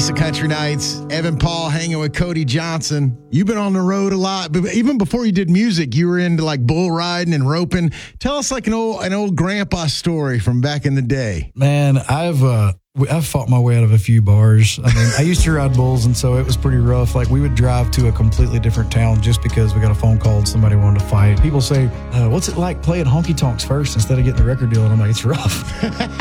Beast of Country Nights. Evan Paul hanging with Cody Johnson. You've been on the road a lot, but even before you did music, you were into like bull riding and roping. Tell us like an old grandpa story from back in the day. Man, I've fought my way out of a few bars. I mean, I used to ride bulls, and so it was pretty rough. Like, we would drive to a completely different town just because we got a phone call and somebody wanted to fight. People say, what's it like playing honky tonks first instead of getting the record deal? And I'm like, it's rough.